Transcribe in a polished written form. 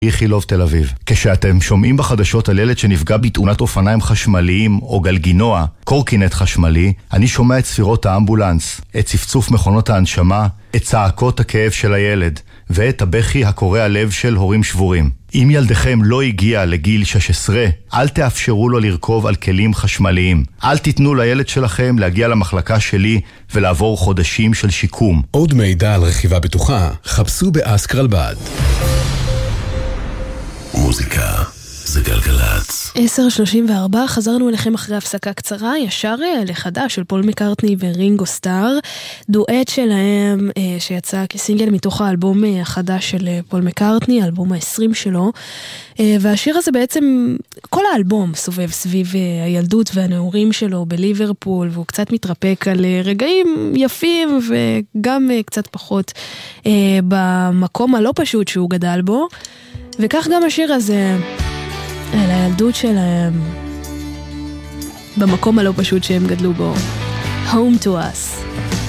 איכילוב תל אביב. כשאתם שומעים בחדשות על ילד שנפגע בתאונת אופניים חשמליים או גלגינוע, קורקינט חשמלי, אני שומע את ספירות האמבולנס, את צפצוף מכונות ההנשמה, את צעקות הכאב של הילד, ואת הבכי הקורע לב של הורים שבורים. אם ילדכם לא הגיע לגיל 16, אל תאפשרו לו לרכוב על כלים חשמליים. אל תיתנו לילד שלכם להגיע למחלקה שלי ולעבור חודשים של שיקום. עוד מידע על רכיבה בטוחה, חפשו באסק רלב"ד. מוזיקה זה גלגלצ. 10:34, חזרנו אליכם אחרי הפסקה קצרה, ישר לחדש של פול מקרטני ורינגו סטאר, דואט שלהם שיצא כסינגל מתוך האלבום החדש של פול מקרטני, האלבום ה-20 שלו, והשיר הזה בעצם, כל האלבום סובב סביב הילדות והנעורים שלו בליברפול, והוא קצת מתרפק על רגעים יפים וגם קצת פחות במקום הלא פשוט שהוא גדל בו, וכך גם השיר הזה על הילדות שלהם במקום הלא פשוט שהם גדלו בו. Home to us.